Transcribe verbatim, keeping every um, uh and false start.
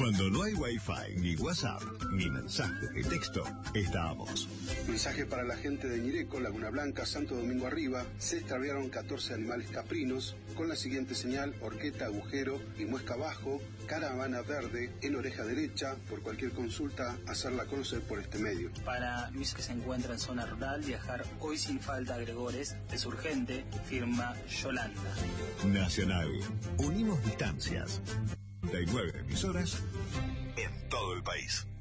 Cuando no hay wifi, ni WhatsApp, ni mensaje de texto, estamos. Mensaje para la gente de Ñireco, Laguna Blanca, Santo Domingo Arriba. Se extraviaron catorce animales caprinos con la siguiente señal: horqueta, agujero y muesca abajo, caravana verde en oreja derecha. Por cualquier consulta, hacerla conocer por este medio. Para Luis, que se encuentra en zona rural, viajar hoy sin falta a Gregores es urgente, firma Yolanda. Nacional. Unimos distancias. treinta y nueve emisoras en todo el país.